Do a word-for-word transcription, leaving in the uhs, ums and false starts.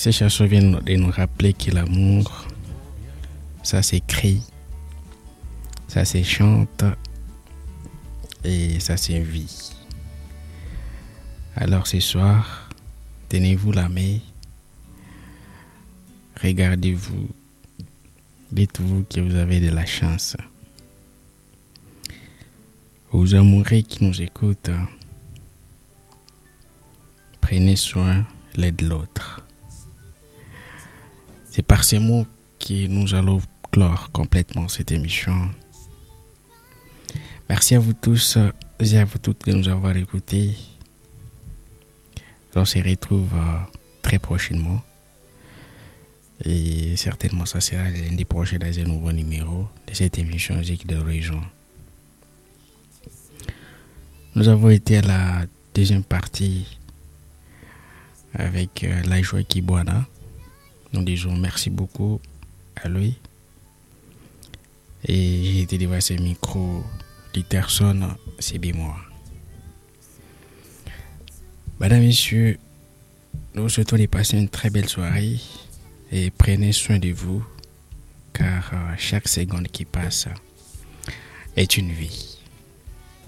Ces chansons viennent de nous rappeler que l'amour, ça s'écrit, ça se chante et ça se vit. Alors ce soir, tenez-vous la main, regardez-vous, dites-vous que vous avez de la chance. Aux amoureux qui nous écoutent, prenez soin l'un de l'autre. C'est par ces mots que nous allons clore complètement cette émission. Merci à vous tous et à vous toutes de nous avoir écoutés. On se retrouve très prochainement. Et certainement, ça sera lundi prochain dans un nouveau numéro de cette émission Zik de Région. Nous avons été à la deuxième partie avec euh, la joie Kibwana. Nous disons merci beaucoup à lui. Et j'ai été devant ce micro d'Iterson, c'est bien moi. Madame, Messieurs, nous vous souhaitons de passer une très belle soirée et prenez soin de vous car euh, chaque seconde qui passe est une vie.